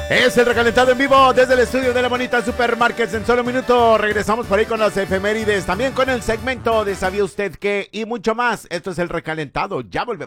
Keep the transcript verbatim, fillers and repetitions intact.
Es el recalentado en vivo desde el estudio de la bonita Supermarkets. En solo un minuto regresamos por ahí con las efemérides, también con el segmento de ¿sabía usted qué? Y mucho más. Esto es el recalentado, ya volvemos.